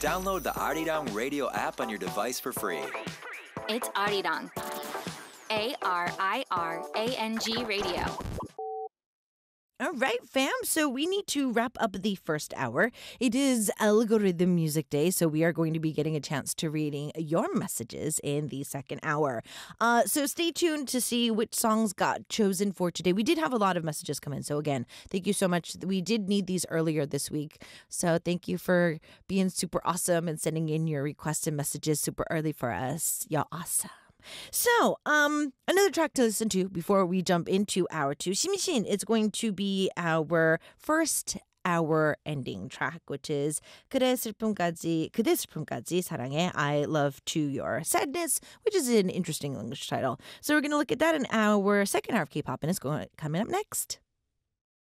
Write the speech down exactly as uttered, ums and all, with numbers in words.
Download the Arirang Radio app on your device for free. It's Arirang. A R I R A N G Radio. All right, fam. So we need to wrap up the first hour. It is Algorithm Music Day, so we are going to be getting a chance to reading your messages in the second hour. Uh, so stay tuned to see which songs got chosen for today. We did have a lot of messages come in, so again, thank you so much. We did need these earlier this week, so thank you for being super awesome and sending in your requests and messages super early for us. Y'all awesome. So, um, another track to listen to before we jump into hour two. 시민신 is going to be our first hour ending track, which is 그대 슬픔까지, 그대 슬픔까지 사랑해, I love to your sadness, which is an interesting English title. So we're going to look at that in our second hour of K-pop, and it's going coming up next.